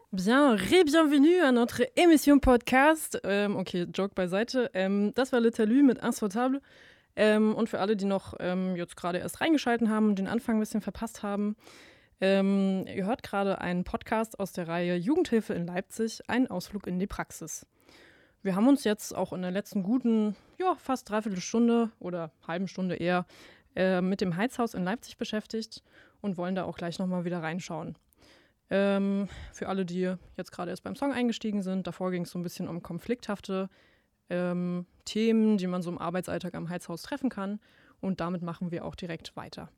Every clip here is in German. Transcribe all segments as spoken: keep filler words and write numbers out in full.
Bien, re-bienvenue à notre émission Podcast. Ähm, okay, Joke beiseite. Ähm, das war Le Talus mit Insortable. Ähm, und für alle, die noch ähm, jetzt gerade erst reingeschalten haben und den Anfang ein bisschen verpasst haben, ähm, ihr hört gerade einen Podcast aus der Reihe Jugendhilfe in Leipzig, ein Ausflug in die Praxis. Wir haben uns jetzt auch in der letzten guten, ja, fast dreiviertel Stunde oder halben Stunde eher äh, mit dem Heizhaus in Leipzig beschäftigt und wollen da auch gleich nochmal wieder reinschauen. Ähm, für alle, die jetzt gerade erst beim Song eingestiegen sind, davor ging es so ein bisschen um konflikthafte ähm, Themen, die man so im Arbeitsalltag am Heizhaus treffen kann. Und damit machen wir auch direkt weiter.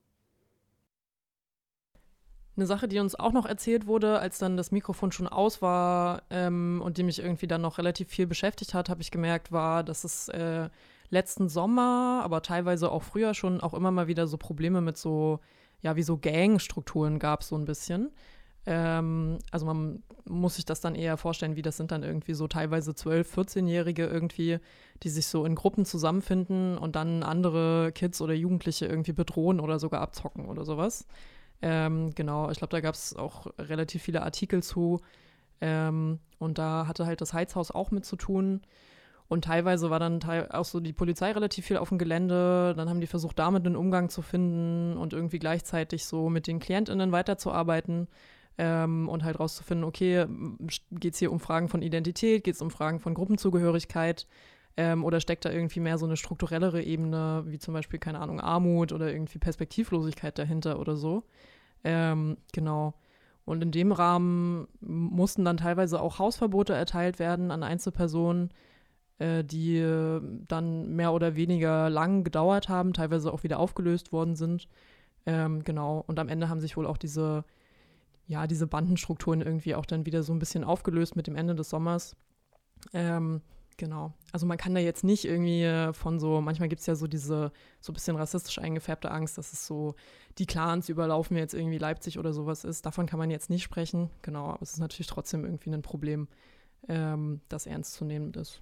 Eine Sache, die uns auch noch erzählt wurde, als dann das Mikrofon schon aus war ähm, und die mich irgendwie dann noch relativ viel beschäftigt hat, habe ich gemerkt, war, dass es äh, letzten Sommer, aber teilweise auch früher schon auch immer mal wieder so Probleme mit so, ja, wie so Gangstrukturen gab, so ein bisschen. Ähm, also man muss sich das dann eher vorstellen, wie das sind dann irgendwie so teilweise zwölf-, vierzehnjährige irgendwie, die sich so in Gruppen zusammenfinden und dann andere Kids oder Jugendliche irgendwie bedrohen oder sogar abzocken oder sowas. Ähm, genau, ich glaube, da gab es auch relativ viele Artikel zu. Ähm, und da hatte halt das Heizhaus auch mit zu tun. Und teilweise war dann teil- auch so die Polizei relativ viel auf dem Gelände. Dann haben die versucht, damit einen Umgang zu finden und irgendwie gleichzeitig so mit den KlientInnen weiterzuarbeiten. Ähm, und halt rauszufinden, okay, geht es hier um Fragen von Identität, geht es um Fragen von Gruppenzugehörigkeit ähm, oder steckt da irgendwie mehr so eine strukturellere Ebene, wie zum Beispiel, keine Ahnung, Armut oder irgendwie Perspektivlosigkeit dahinter oder so. Ähm, genau. Und in dem Rahmen mussten dann teilweise auch Hausverbote erteilt werden an Einzelpersonen, äh, die äh, dann mehr oder weniger lang gedauert haben, teilweise auch wieder aufgelöst worden sind. Ähm, genau. Und am Ende haben sich wohl auch diese ja, diese Bandenstrukturen irgendwie auch dann wieder so ein bisschen aufgelöst mit dem Ende des Sommers. Ähm, genau. Also man kann da jetzt nicht irgendwie von so, manchmal gibt es ja so diese so ein bisschen rassistisch eingefärbte Angst, dass es so, die Clans überlaufen jetzt irgendwie Leipzig oder sowas ist. Davon kann man jetzt nicht sprechen. Genau, aber es ist natürlich trotzdem irgendwie ein Problem, ähm, das ernstzunehmend ist.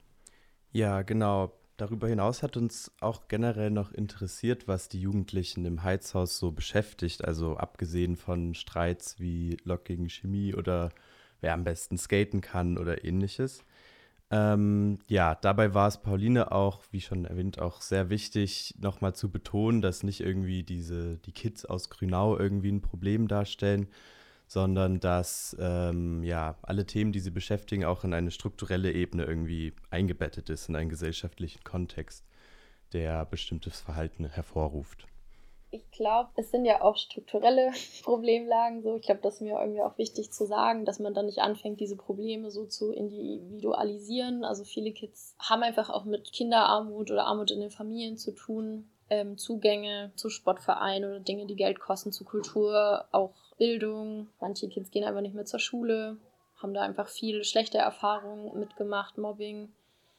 Ja, genau. Darüber hinaus hat uns auch generell noch interessiert, was die Jugendlichen im Heizhaus so beschäftigt. Also abgesehen von Streits wie Lok gegen Chemie oder wer am besten skaten kann oder ähnliches. Ähm, ja, dabei war es Pauline auch, wie schon erwähnt, auch sehr wichtig, nochmal zu betonen, dass nicht irgendwie diese, die Kids aus Grünau irgendwie ein Problem darstellen, sondern dass ähm, ja, alle Themen, die sie beschäftigen, auch in eine strukturelle Ebene irgendwie eingebettet ist, in einen gesellschaftlichen Kontext, der bestimmtes Verhalten hervorruft. Ich glaube, es sind ja auch strukturelle Problemlagen so. Ich glaube, das ist mir irgendwie auch wichtig zu sagen, dass man dann nicht anfängt, diese Probleme so zu individualisieren. Also viele Kids haben einfach auch mit Kinderarmut oder Armut in den Familien zu tun. Ähm, Zugänge zu Sportvereinen oder Dinge, die Geld kosten, zu Kultur, auch Bildung. Manche Kids gehen einfach nicht mehr zur Schule, haben da einfach viel schlechte Erfahrungen mitgemacht, Mobbing.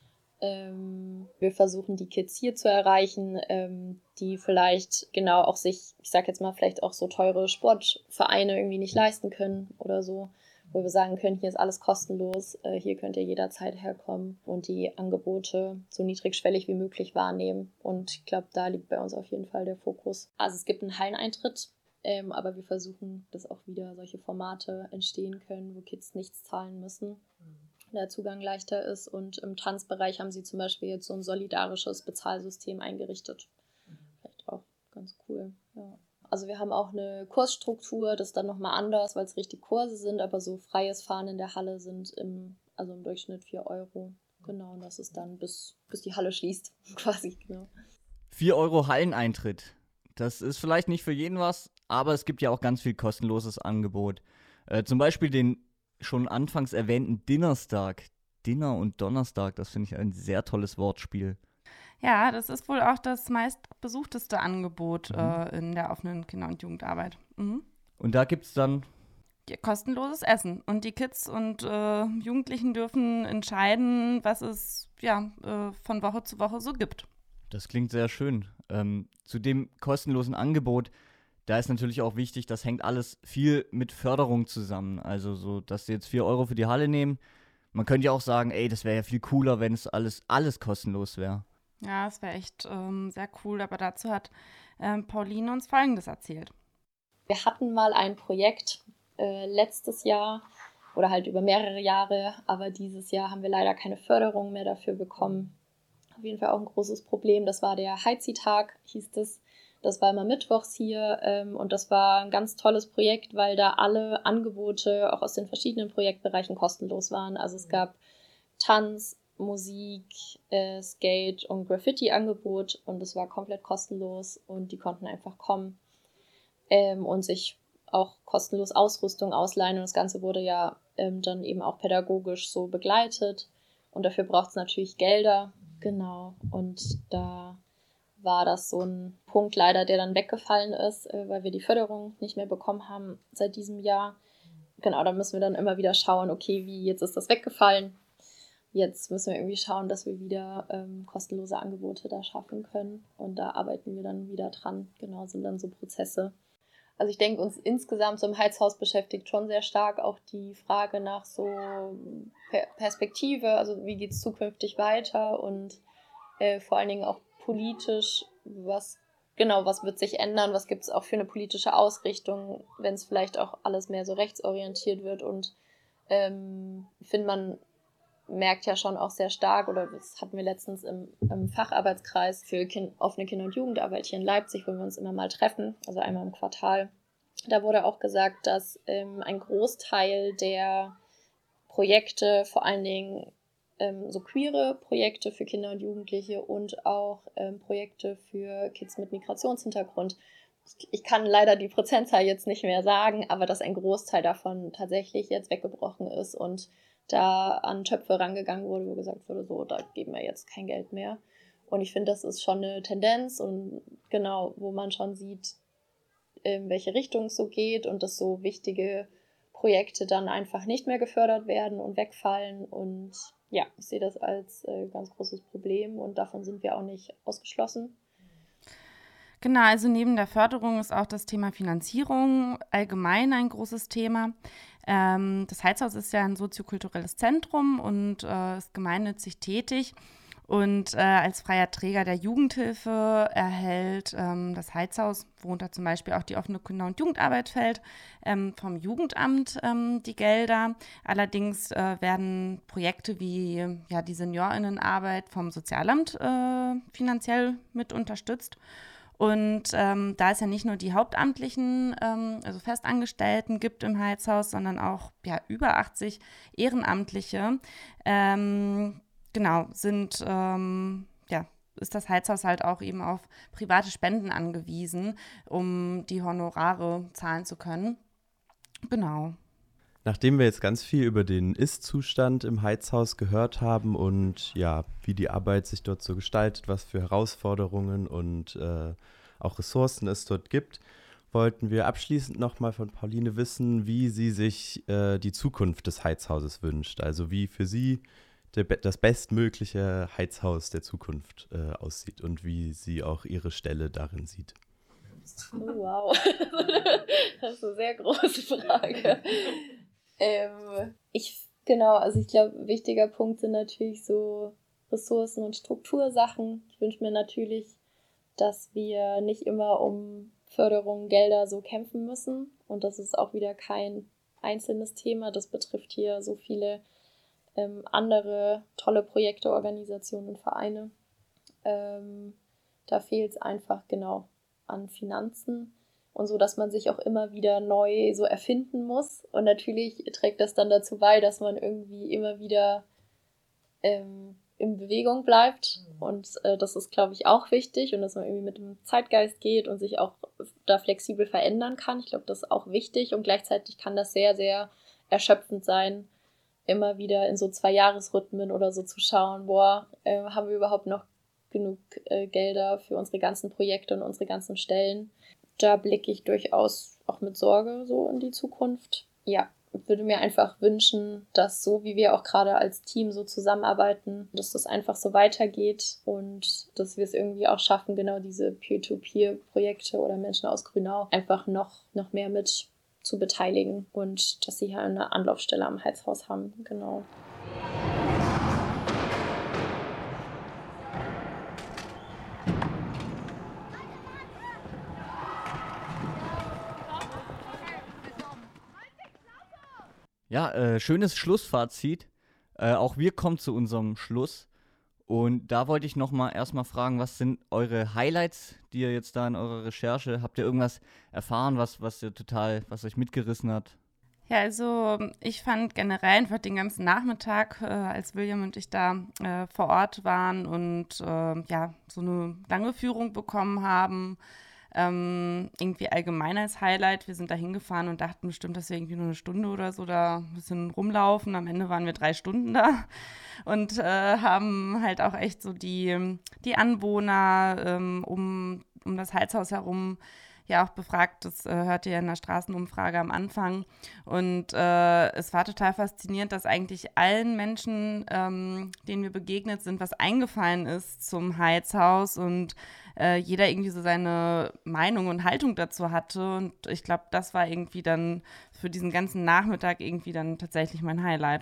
Ähm, wir versuchen, die Kids hier zu erreichen, ähm, die vielleicht genau auch sich, ich sag jetzt mal, vielleicht auch so teure Sportvereine irgendwie nicht leisten können oder so, wo wir sagen können, hier ist alles kostenlos, äh, hier könnt ihr jederzeit herkommen und die Angebote so niedrigschwellig wie möglich wahrnehmen. Und ich glaube, da liegt bei uns auf jeden Fall der Fokus. Also es gibt einen Halleneintritt, ähm, aber wir versuchen, dass auch wieder solche Formate entstehen können, wo Kids nichts zahlen müssen. Der Zugang leichter ist. Und im Tanzbereich haben sie zum Beispiel jetzt so ein solidarisches Bezahlsystem eingerichtet. Vielleicht auch ganz cool. Ja. Also wir haben auch eine Kursstruktur, das ist dann nochmal anders, weil es richtig Kurse sind, aber so freies Fahren in der Halle sind im, also im Durchschnitt vier Euro. Genau, und das ist dann bis, bis die Halle schließt, quasi, genau. vier Euro Halleneintritt. Das ist vielleicht nicht für jeden was, aber es gibt ja auch ganz viel kostenloses Angebot. Äh, zum Beispiel den schon anfangs erwähnten Dinnerstag. Dinner und Donnerstag, das finde ich ein sehr tolles Wortspiel. Ja, das ist wohl auch das meistbesuchteste Angebot Mhm. äh, in der offenen Kinder- und Jugendarbeit. Mhm. Und da gibt es dann Ja, kostenloses Essen. Und die Kids und äh, Jugendlichen dürfen entscheiden, was es ja, äh, von Woche zu Woche so gibt. Das klingt sehr schön. Ähm, zu dem kostenlosen Angebot, da ist natürlich auch wichtig, das hängt alles viel mit Förderung zusammen. Also so, dass sie jetzt vier Euro für die Halle nehmen. Man könnte ja auch sagen, ey, das wäre ja viel cooler, wenn es alles, alles kostenlos wäre. Ja, es wäre echt ähm, sehr cool. Aber dazu hat ähm, Pauline uns Folgendes erzählt. Wir hatten mal ein Projekt, äh, letztes Jahr oder halt über mehrere Jahre, aber dieses Jahr haben wir leider keine Förderung mehr dafür bekommen. Auf jeden Fall auch ein großes Problem. Das war der Heizi-Tag, hieß das. Das war immer mittwochs hier ähm, und das war ein ganz tolles Projekt, weil da alle Angebote auch aus den verschiedenen Projektbereichen kostenlos waren. Also es gab Tanz, Musik, äh, Skate und Graffiti-Angebot und es war komplett kostenlos und die konnten einfach kommen ähm, und sich auch kostenlos Ausrüstung ausleihen und das Ganze wurde ja ähm, dann eben auch pädagogisch so begleitet und dafür braucht es natürlich Gelder, genau, und da war das so ein Punkt leider, der dann weggefallen ist, äh, weil wir die Förderung nicht mehr bekommen haben seit diesem Jahr. Genau, da müssen wir dann immer wieder schauen, okay, wie, jetzt ist das weggefallen. Jetzt müssen wir irgendwie schauen, dass wir wieder ähm, kostenlose Angebote da schaffen können. Und da arbeiten wir dann wieder dran. Genau, sind dann so Prozesse. Also ich denke, uns insgesamt so im Heizhaus beschäftigt schon sehr stark auch die Frage nach so per- Perspektive, also wie geht es zukünftig weiter und äh, vor allen Dingen auch politisch, was genau, was wird sich ändern, was gibt es auch für eine politische Ausrichtung, wenn es vielleicht auch alles mehr so rechtsorientiert wird und ähm, ich finde, man merkt ja schon auch sehr stark, oder das hatten wir letztens im, im Facharbeitskreis für kind, offene Kinder- und Jugendarbeit hier in Leipzig, wo wir uns immer mal treffen, also einmal im Quartal. Da wurde auch gesagt, dass ähm, ein Großteil der Projekte, vor allen Dingen ähm, so queere Projekte für Kinder und Jugendliche und auch ähm, Projekte für Kids mit Migrationshintergrund, ich kann leider die Prozentzahl jetzt nicht mehr sagen, aber dass ein Großteil davon tatsächlich jetzt weggebrochen ist und da an Töpfe rangegangen wurde, wo gesagt wurde, so, da geben wir jetzt kein Geld mehr. Und ich finde, das ist schon eine Tendenz und genau, wo man schon sieht, in welche Richtung es so geht und dass so wichtige Projekte dann einfach nicht mehr gefördert werden und wegfallen. Und ja, ich sehe das als äh, ganz großes Problem und davon sind wir auch nicht ausgeschlossen. Genau, also neben der Förderung ist auch das Thema Finanzierung allgemein ein großes Thema. Ähm, das Heizhaus ist ja ein soziokulturelles Zentrum und äh, ist gemeinnützig tätig. Und äh, als freier Träger der Jugendhilfe erhält ähm, das Heizhaus, worunter zum Beispiel auch die offene Kinder- und Jugendarbeit fällt, ähm, vom Jugendamt ähm, die Gelder. Allerdings äh, werden Projekte wie ja, die SeniorInnenarbeit vom Sozialamt äh, finanziell mit unterstützt. Und ähm, da es ja nicht nur die Hauptamtlichen, ähm, also Festangestellten gibt im Heizhaus, sondern auch ja, über achtzig Ehrenamtliche, ähm, genau, sind, ähm, ja, ist das Heizhaus halt auch eben auf private Spenden angewiesen, um die Honorare zahlen zu können. Genau. Nachdem wir jetzt ganz viel über den Ist-Zustand im Heizhaus gehört haben und ja, wie die Arbeit sich dort so gestaltet, was für Herausforderungen und äh, auch Ressourcen es dort gibt, wollten wir abschließend nochmal von Pauline wissen, wie sie sich äh, die Zukunft des Heizhauses wünscht. Also wie für sie der, das bestmögliche Heizhaus der Zukunft äh, aussieht und wie sie auch ihre Stelle darin sieht. Oh, wow, das ist eine sehr große Frage. Ähm, ich, genau, also ich glaube, wichtiger Punkt sind natürlich so Ressourcen- und Struktursachen. Ich wünsche mir natürlich, dass wir nicht immer um Förderung, Gelder so kämpfen müssen. Und das ist auch wieder kein einzelnes Thema. Das betrifft hier so viele ähm, andere tolle Projekte, Organisationen und Vereine. Ähm, da fehlt es einfach genau an Finanzen. Und so, dass man sich auch immer wieder neu so erfinden muss. Und natürlich trägt das dann dazu bei, dass man irgendwie immer wieder ähm, in Bewegung bleibt. Und äh, das ist, glaube ich, auch wichtig. Und dass man irgendwie mit dem Zeitgeist geht und sich auch da flexibel verändern kann. Ich glaube, das ist auch wichtig. Und gleichzeitig kann das sehr, sehr erschöpfend sein, immer wieder in so Zwei-Jahres-Rhythmen oder so zu schauen, boah, äh, haben wir überhaupt noch genug äh, Gelder für unsere ganzen Projekte und unsere ganzen Stellen? Da blicke ich durchaus auch mit Sorge so in die Zukunft. Ja, ich würde mir einfach wünschen, dass so wie wir auch gerade als Team so zusammenarbeiten, dass das einfach so weitergeht und dass wir es irgendwie auch schaffen, genau diese Peer-to-Peer-Projekte oder Menschen aus Grünau einfach noch, noch mehr mit zu beteiligen und dass sie hier eine Anlaufstelle am Heizhaus haben. Genau. Ja, äh, schönes Schlussfazit. Äh, auch wir kommen zu unserem Schluss. Und da wollte ich nochmal erstmal fragen, was sind eure Highlights, die ihr jetzt da in eurer Recherche, habt ihr irgendwas erfahren, was, was ihr total, was euch mitgerissen hat? Ja, also ich fand generell einfach den ganzen Nachmittag, äh, als William und ich da äh, vor Ort waren und äh, ja, so eine lange Führung bekommen haben, ähm, irgendwie allgemein als Highlight. Wir sind da hingefahren und dachten bestimmt, dass wir irgendwie nur eine Stunde oder so da ein bisschen rumlaufen. Am Ende waren wir drei Stunden da und äh, haben halt auch echt so die, die Anwohner ähm, um, um das Heizhaus herum ja auch befragt. Das äh, hört ihr ja in der Straßenumfrage am Anfang. Und äh, es war total faszinierend, dass eigentlich allen Menschen, ähm, denen wir begegnet sind, was eingefallen ist zum Heizhaus und äh, jeder irgendwie so seine Meinung und Haltung dazu hatte. Und ich glaube, das war irgendwie dann für diesen ganzen Nachmittag irgendwie dann tatsächlich mein Highlight.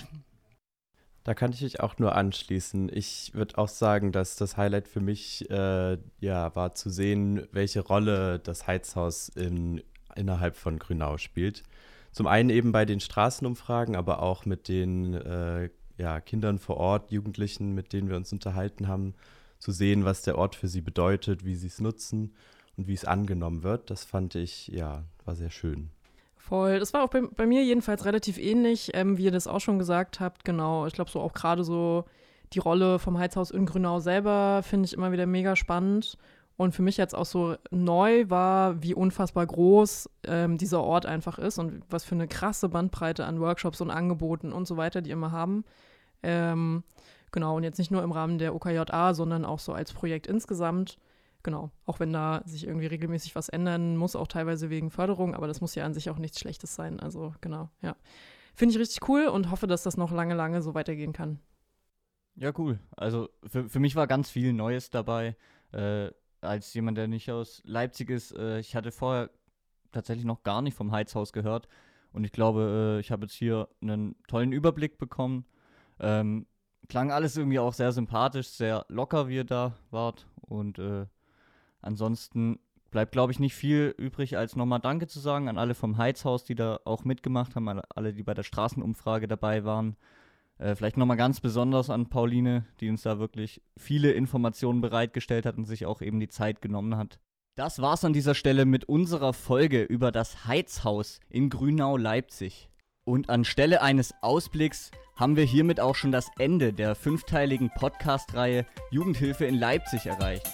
Da kann ich mich auch nur anschließen. Ich würde auch sagen, dass das Highlight für mich äh, ja, war zu sehen, welche Rolle das Heizhaus in, innerhalb von Grünau spielt. Zum einen eben bei den Straßenumfragen, aber auch mit den äh, ja, Kindern vor Ort, Jugendlichen, mit denen wir uns unterhalten haben, zu sehen, was der Ort für sie bedeutet, wie sie es nutzen und wie es angenommen wird. Das fand ich, ja, war sehr schön. Voll. Das war auch bei, bei mir jedenfalls relativ ähnlich, ähm, wie ihr das auch schon gesagt habt. Genau, ich glaube so auch gerade so die Rolle vom Heizhaus in Grünau selber finde ich immer wieder mega spannend. Und für mich jetzt auch so neu war, wie unfassbar groß ähm, dieser Ort einfach ist und was für eine krasse Bandbreite an Workshops und Angeboten und so weiter, die immer haben. Ähm, genau, und jetzt nicht nur im Rahmen der O K J A, sondern auch so als Projekt insgesamt. Genau, auch wenn da sich irgendwie regelmäßig was ändern muss, auch teilweise wegen Förderung, aber das muss ja an sich auch nichts Schlechtes sein. Also genau, ja. Finde ich richtig cool und hoffe, dass das noch lange, lange so weitergehen kann. Ja, cool. Also für, für mich war ganz viel Neues dabei. Äh, als jemand, der nicht aus Leipzig ist, äh, ich hatte vorher tatsächlich noch gar nicht vom Heizhaus gehört. Und ich glaube, äh, ich habe jetzt hier einen tollen Überblick bekommen. Ähm, klang alles irgendwie auch sehr sympathisch, sehr locker, wie ihr da wart. Und äh, ansonsten bleibt, glaube ich, nicht viel übrig, als nochmal Danke zu sagen an alle vom Heizhaus, die da auch mitgemacht haben, an alle, die bei der Straßenumfrage dabei waren. Äh, vielleicht nochmal ganz besonders an Pauline, die uns da wirklich viele Informationen bereitgestellt hat und sich auch eben die Zeit genommen hat. Das war's an dieser Stelle mit unserer Folge über das Heizhaus in Grünau-Leipzig. Und anstelle eines Ausblicks haben wir hiermit auch schon das Ende der fünfteiligen Podcast-Reihe Jugendhilfe in Leipzig erreicht.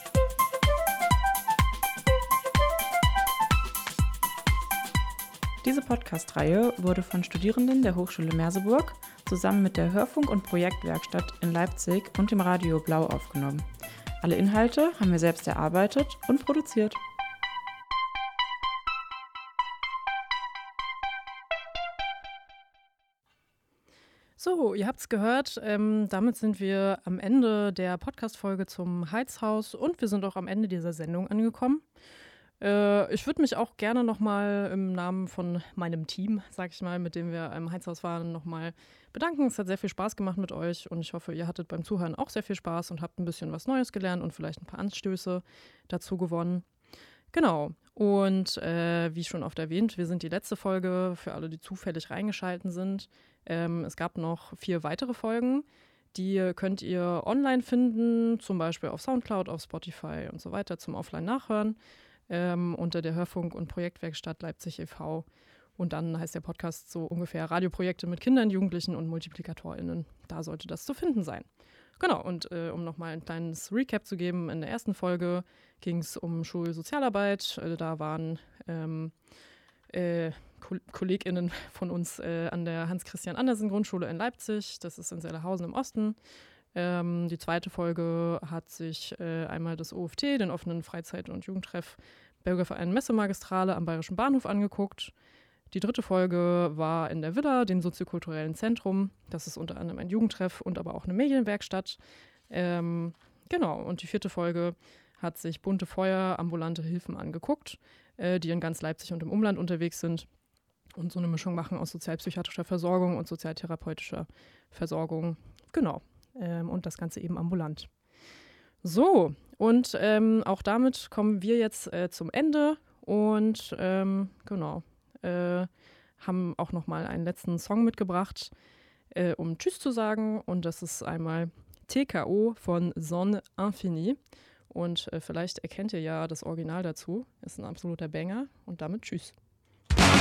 Diese Podcast-Reihe wurde von Studierenden der Hochschule Merseburg zusammen mit der Hörfunk- und Projektwerkstatt in Leipzig und dem Radio Blau aufgenommen. Alle Inhalte haben wir selbst erarbeitet und produziert. So, ihr habt's gehört, ähm, damit sind wir am Ende der Podcast-Folge zum Heizhaus und wir sind auch am Ende dieser Sendung angekommen. Äh, ich würde mich auch gerne nochmal im Namen von meinem Team, sag ich mal, mit dem wir im Heizhaus waren, nochmal bedanken. Es hat sehr viel Spaß gemacht mit euch und ich hoffe, ihr hattet beim Zuhören auch sehr viel Spaß und habt ein bisschen was Neues gelernt und vielleicht ein paar Anstöße dazu gewonnen. Genau. Und äh, wie schon oft erwähnt, wir sind die letzte Folge für alle, die zufällig reingeschalten sind. Ähm, es gab noch vier weitere Folgen. Die könnt ihr online finden, zum Beispiel auf Soundcloud, auf Spotify und so weiter zum Offline-Nachhören. Ähm, unter der Hörfunk- und Projektwerkstatt Leipzig e V. Und dann heißt der Podcast so ungefähr Radioprojekte mit Kindern, Jugendlichen und MultiplikatorInnen. Da sollte das zu finden sein. Genau, und äh, um nochmal ein kleines Recap zu geben, in der ersten Folge ging es um Schulsozialarbeit. Äh, da waren ähm, äh, Ko- KollegInnen von uns äh, an der Hans-Christian-Andersen-Grundschule in Leipzig. Das ist in Sellerhausen im Osten. Ähm, die zweite Folge hat sich äh, einmal das O F T, den offenen Freizeit- und Jugendtreff Bürgerverein Messemagistrale am Bayerischen Bahnhof angeguckt. Die dritte Folge war in der Villa, dem soziokulturellen Zentrum. Das ist unter anderem ein Jugendtreff und aber auch eine Medienwerkstatt. Ähm, genau, und die vierte Folge hat sich Bunte Feuer, ambulante Hilfen angeguckt, äh, die in ganz Leipzig und im Umland unterwegs sind und so eine Mischung machen aus sozialpsychiatrischer Versorgung und sozialtherapeutischer Versorgung. Genau. Ähm, und das Ganze eben ambulant. So, und ähm, auch damit kommen wir jetzt äh, zum Ende und ähm, genau, äh, haben auch noch mal einen letzten Song mitgebracht, äh, um Tschüss zu sagen. Und das ist einmal T K O von Sonne Infini. Und äh, vielleicht erkennt ihr ja das Original dazu. Ist ein absoluter Banger. Und damit Tschüss.